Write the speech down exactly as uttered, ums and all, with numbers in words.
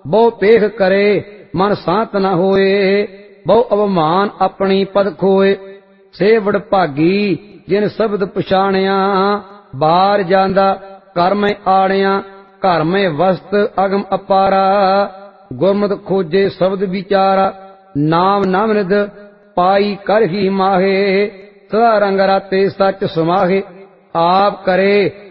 ਬਹੁ ਪੇਖ ਕਰੇ ਮਨ ਸਾਤ ਨ ਹੋਏ, ਬਹੁ ਅਵਮਾਨ ਆਪਣੀ ਪਦ ਖੋਏ। ਸੇ ਵਡਭਾਗੀ ਜਿਨ ਸ਼ਬਦ ਪਛਾਣਿਆ, ਬਾਰ ਜਾਂਦਾ ਘਰ ਮੈਂ ਆੜਿਆ। ਘਰ ਮੈਂ ਵਸਤ ਅਗਮ ਅਪਾਰਾ, ਗੁਰਮਤਿ ਖੋਜੇ ਸ਼ਬਦ ਵਿਚਾਰਾ। ਨਾਮ ਨਾਮ ਨਿਧ ਪਾਈ ਕਰ ਹੀ ਮਾਹੇ, ਸਦਾ ਰੰਗ ਰਾਤੇ ਸੱਚ ਸਮਾਹੇ। ਆਪ ਕਰੇ